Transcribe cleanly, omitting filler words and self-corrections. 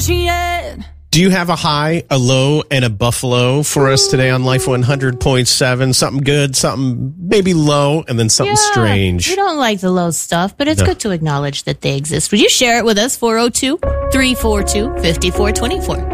appreciate. Do you have a high, a low, and a buffalo for us today on Life 100.7? Something good, something maybe low, and then something strange. We don't like the low stuff, but it's good to acknowledge that they exist. Would you share it with us? 402-342-5424.